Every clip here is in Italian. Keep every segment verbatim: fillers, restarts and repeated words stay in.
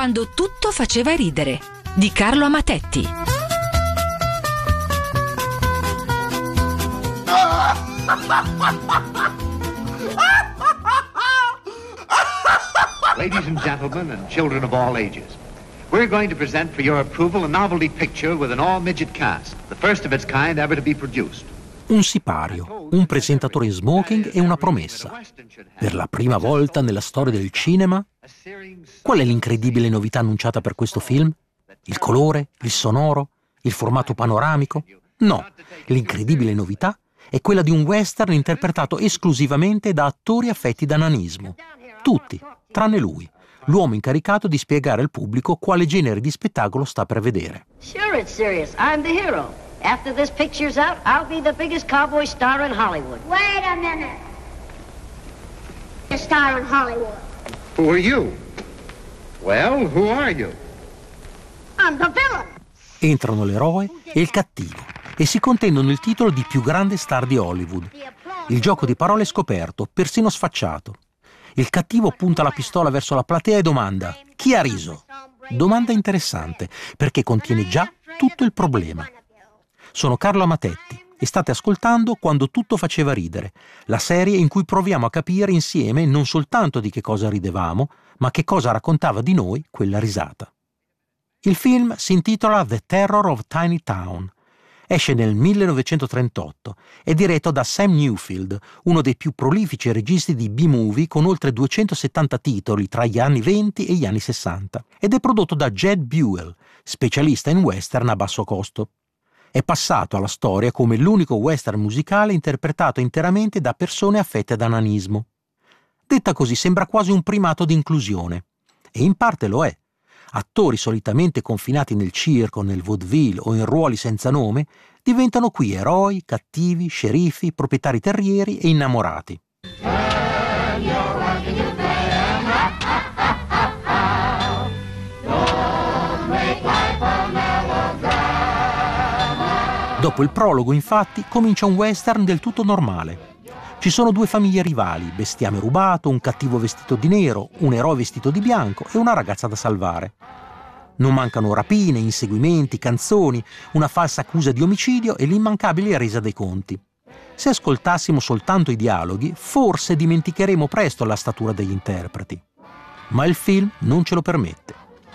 quando tutto faceva ridere, di Carlo Amatetti. Ladies and gentlemen and children of all ages, we're going to present for your approval a novelty picture with an all-midget cast, the first of its kind ever to be produced. Un sipario, un presentatore in smoking e una promessa. Per la prima volta nella storia del cinema? Qual è l'incredibile novità annunciata per questo film? Il colore? Il sonoro? Il formato panoramico? No, l'incredibile novità è quella di un western interpretato esclusivamente da attori affetti da nanismo. Tutti, tranne lui, l'uomo incaricato di spiegare al pubblico quale genere di spettacolo sta per vedere. Sure it's serious. I'm the hero. After this picture's out, I'll be the biggest cowboy star in Hollywood. Wait a minute. A star in Hollywood. Who are you? Well, who are you? I'm the villain. Entrano l'eroe e il cattivo e si contendono il titolo di più grande star di Hollywood. Il gioco di parole è scoperto, persino sfacciato. Il cattivo punta la pistola verso la platea e domanda: chi ha riso? Domanda interessante, perché contiene già tutto il problema. Sono Carlo Amatetti e state ascoltando Quando tutto faceva ridere, la serie in cui proviamo a capire insieme non soltanto di che cosa ridevamo, ma che cosa raccontava di noi quella risata. Il film si intitola The Terror of Tiny Town. Esce nel millenovecentotrentotto, è diretto da Sam Newfield, uno dei più prolifici registi di B-movie con oltre duecentosettanta titoli tra gli anni venti e gli anni sessanta, ed è prodotto da Jed Buell, specialista in western a basso costo. È passato alla storia come l'unico western musicale interpretato interamente da persone affette da nanismo. Detta così sembra quasi un primato di inclusione, e in parte lo è. Attori solitamente confinati nel circo, nel vaudeville o in ruoli senza nome, diventano qui eroi, cattivi, sceriffi, proprietari terrieri e innamorati. Dopo il prologo, infatti, comincia un western del tutto normale. Ci sono due famiglie rivali, bestiame rubato, un cattivo vestito di nero, un eroe vestito di bianco e una ragazza da salvare. Non mancano rapine, inseguimenti, canzoni, una falsa accusa di omicidio e l'immancabile resa dei conti. Se ascoltassimo soltanto i dialoghi, forse dimenticheremo presto la statura degli interpreti. Ma il film non ce lo permette.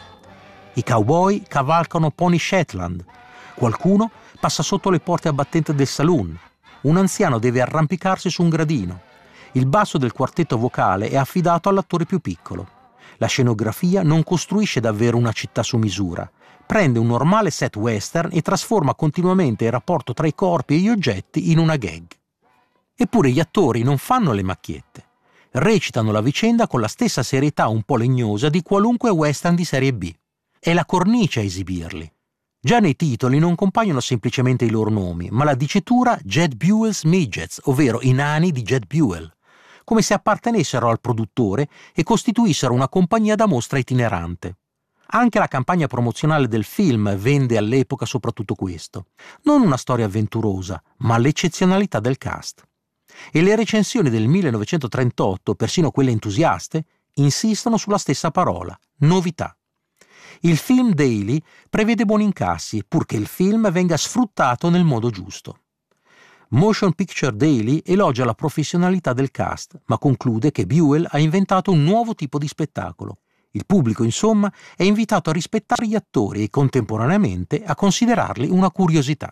I cowboy cavalcano pony Shetland. Qualcuno passa sotto le porte a battente del saloon. Un anziano deve arrampicarsi su un gradino. Il basso del quartetto vocale è affidato all'attore più piccolo. La scenografia non costruisce davvero una città su misura. Prende un normale set western e trasforma continuamente il rapporto tra i corpi e gli oggetti in una gag. Eppure gli attori non fanno le macchiette. Recitano la vicenda con la stessa serietà un po' legnosa di qualunque western di serie B. È la cornice a esibirli. Già nei titoli non compaiono semplicemente i loro nomi, ma la dicitura Jed Buell's Midgets, ovvero i nani di Jed Buell, come se appartenessero al produttore e costituissero una compagnia da mostra itinerante. Anche la campagna promozionale del film vende all'epoca soprattutto questo. Non una storia avventurosa, ma l'eccezionalità del cast. E le recensioni del millenovecentotrentotto, persino quelle entusiaste, insistono sulla stessa parola: novità. Il Film Daily prevede buoni incassi, purché il film venga sfruttato nel modo giusto. Motion Picture Daily elogia la professionalità del cast, ma conclude che Buell ha inventato un nuovo tipo di spettacolo. Il pubblico, insomma, è invitato a rispettare gli attori e contemporaneamente a considerarli una curiosità.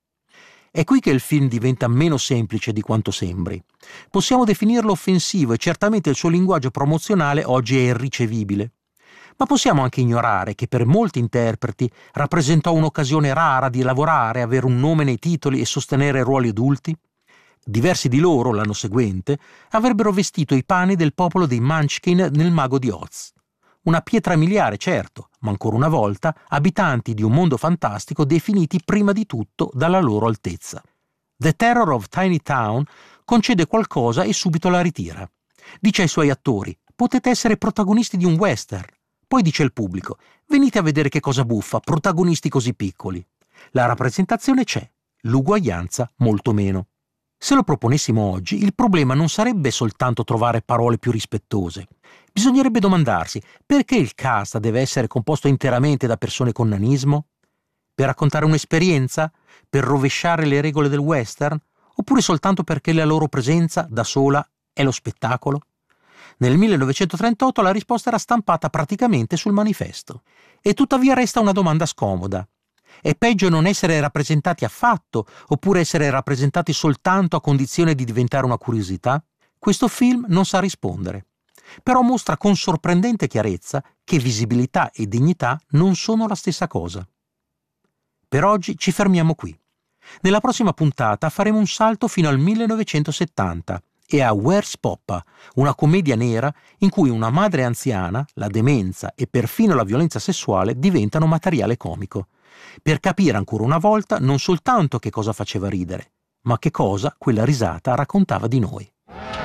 È qui che il film diventa meno semplice di quanto sembri. Possiamo definirlo offensivo e certamente il suo linguaggio promozionale oggi è irricevibile. Ma possiamo anche ignorare che per molti interpreti rappresentò un'occasione rara di lavorare, avere un nome nei titoli e sostenere ruoli adulti? Diversi di loro, l'anno seguente, avrebbero vestito i panni del popolo dei Munchkin nel Mago di Oz. Una pietra miliare, certo, ma ancora una volta abitanti di un mondo fantastico definiti prima di tutto dalla loro altezza. The Terror of Tiny Town concede qualcosa e subito la ritira. Dice ai suoi attori: potete essere protagonisti di un western. Poi dice al pubblico: venite a vedere che cosa buffa, protagonisti così piccoli. La rappresentazione c'è, l'uguaglianza molto meno. Se lo proponessimo oggi, il problema non sarebbe soltanto trovare parole più rispettose. Bisognerebbe domandarsi perché il cast deve essere composto interamente da persone con nanismo? Per raccontare un'esperienza? Per rovesciare le regole del western? Oppure soltanto perché la loro presenza, da sola, è lo spettacolo? Nel millenovecentotrentotto la risposta era stampata praticamente sul manifesto. E tuttavia resta una domanda scomoda. È peggio non essere rappresentati affatto, oppure essere rappresentati soltanto a condizione di diventare una curiosità? Questo film non sa rispondere, però mostra con sorprendente chiarezza che visibilità e dignità non sono la stessa cosa. Per oggi ci fermiamo qui. Nella prossima puntata faremo un salto fino al millenovecentosettanta e a Where's Poppa, una commedia nera in cui una madre anziana, la demenza e perfino la violenza sessuale diventano materiale comico, per capire ancora una volta non soltanto che cosa faceva ridere, ma che cosa quella risata raccontava di noi.